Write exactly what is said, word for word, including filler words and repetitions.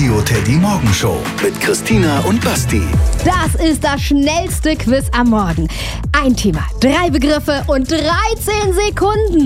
Radio Teddy Morgenshow mit Christina und Basti. Das ist das schnellste Quiz am Morgen. Ein Thema, drei Begriffe und dreizehn Sekunden.